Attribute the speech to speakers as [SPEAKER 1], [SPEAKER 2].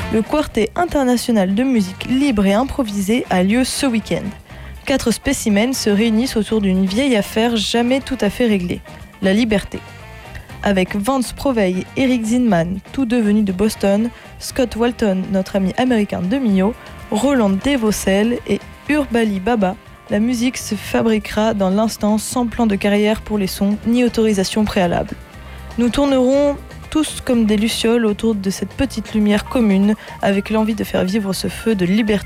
[SPEAKER 1] Le Quartet international de musique libre et improvisée a lieu ce week-end. 4 spécimens se réunissent autour d'une vieille affaire jamais tout à fait réglée, la liberté. Avec Vance Provey et Eric Zinman, tous deux venus de Boston, Scott Walton, notre ami américain de Millau, Roland Devaucel et Urbali Baba, la musique se fabriquera dans l'instant sans plan de carrière pour les sons ni autorisation préalable. Nous tournerons tous comme des lucioles autour de cette petite lumière commune avec l'envie de faire vivre ce feu de liberté